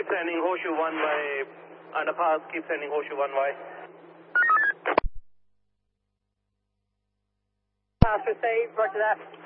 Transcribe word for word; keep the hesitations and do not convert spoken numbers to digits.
keep sending Horseshoe one way, underpass, keep sending Horseshoe one way. Pass received, roger that.